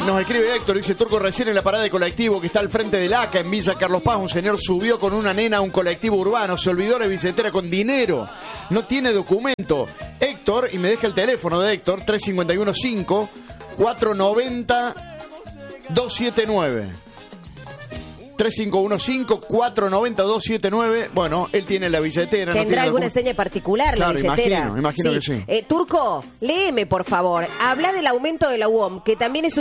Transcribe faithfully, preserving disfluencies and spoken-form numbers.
nos escribe Héctor, dice Turco, recién en la parada de colectivo que está al frente del A C A en Villa Carlos Paz, un señor subió con una nena a un colectivo urbano, se olvidó la billetera con dinero, no tiene documento. Héctor, y me deja el teléfono de Héctor, tres cinco uno cinco, cuatro nueve cero, dos siete nueve. tres cinco uno cinco, cuatro nueve cero, dos siete nueve. Bueno, él tiene la billetera. ¿Tendrá no tiene alguna docu- seña particular Claro, la billetera? imagino, imagino sí. que sí. Eh, Turco, léeme, por favor. Habla del aumento de la U O M, que también es